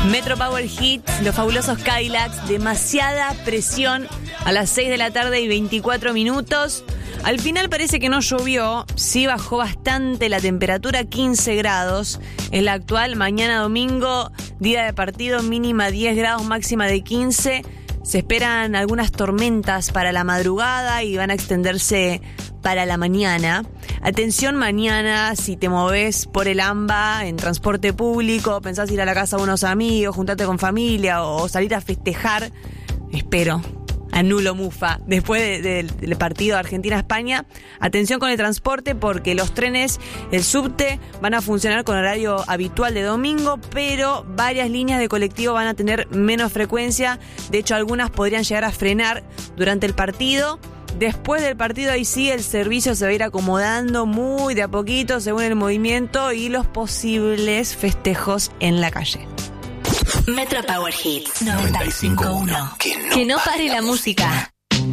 Metro Power Hits, los fabulosos Cadillacs, demasiada presión a las 6 de la tarde y 24 minutos. Al final parece que no llovió, sí bajó bastante la temperatura, 15 grados. Es la actual, mañana domingo, día de partido, mínima 10 grados, máxima de 15. Se esperan algunas tormentas para la madrugada y van a extenderse para la mañana. Atención mañana, si te movés por el AMBA en transporte público, pensás ir a la casa de unos amigos, juntarte con familia o salir a festejar, espero, anulo mufa, después del partido Argentina-España. Atención con el transporte porque los trenes, el subte, van a funcionar con horario habitual de domingo, pero varias líneas de colectivo van a tener menos frecuencia. De hecho, algunas podrían llegar a frenar durante el partido. Después del partido, ahí sí, el servicio se va a ir acomodando muy de a poquito según el movimiento y los posibles festejos en la calle. Metro Power Hits 95.1. Que no pare la música.